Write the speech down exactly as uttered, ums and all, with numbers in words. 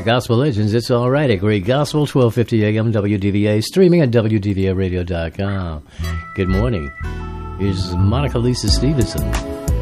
Gospel Legends. It's all right. A great gospel, twelve fifty a.m. W D V A, streaming at W D V A radio dot com. Good morning. Here's Monica Lisa Stevenson.